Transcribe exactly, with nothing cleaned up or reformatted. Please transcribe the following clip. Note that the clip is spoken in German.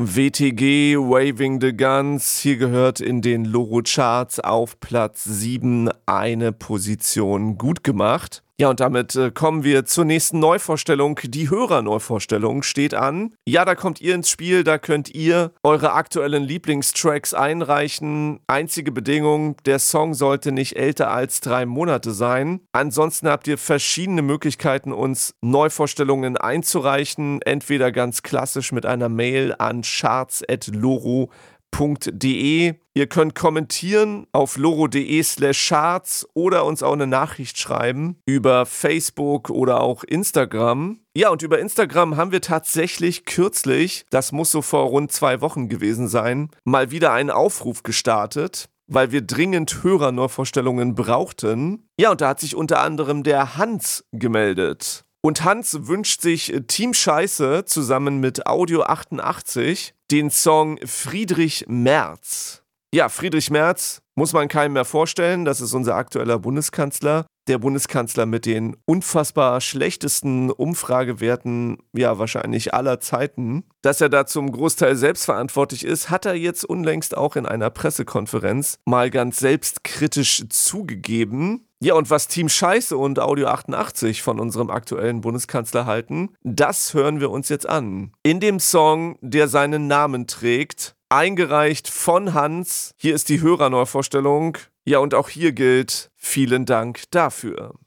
W T G, Waving the Guns, hier gehört in den Loro-Charts auf Platz sieben eine Position gut gemacht. Ja, und damit äh, kommen wir zur nächsten Neuvorstellung. Die Hörerneuvorstellung steht an. Ja, da kommt ihr ins Spiel, da könnt ihr eure aktuellen Lieblingstracks einreichen. Einzige Bedingung, der Song sollte nicht älter als drei Monate sein. Ansonsten habt ihr verschiedene Möglichkeiten, uns Neuvorstellungen einzureichen. Entweder ganz klassisch mit einer Mail an charts at loro punkt de. Ihr könnt kommentieren auf loro.de slash charts oder uns auch eine Nachricht schreiben über Facebook oder auch Instagram. Ja, und über Instagram haben wir tatsächlich kürzlich, das muss so vor rund zwei Wochen gewesen sein, mal wieder einen Aufruf gestartet, weil wir dringend Hörerneuvorstellungen brauchten. Ja, und da hat sich unter anderem der Hans gemeldet. Und Hans wünscht sich Team Scheiße zusammen mit Audio achtundachtzig den Song Friedrich Merz. Ja, Friedrich Merz muss man keinem mehr vorstellen, das ist unser aktueller Bundeskanzler. Der Bundeskanzler mit den unfassbar schlechtesten Umfragewerten, ja wahrscheinlich aller Zeiten. Dass er da zum Großteil selbstverantwortlich ist, hat er jetzt unlängst auch in einer Pressekonferenz mal ganz selbstkritisch zugegeben. Ja, und was Team Scheiße und Audio achtundachtzig von unserem aktuellen Bundeskanzler halten, das hören wir uns jetzt an. In dem Song, der seinen Namen trägt, eingereicht von Hans. Hier ist die Hörerneuvorstellung. Ja, und auch hier gilt, vielen Dank dafür.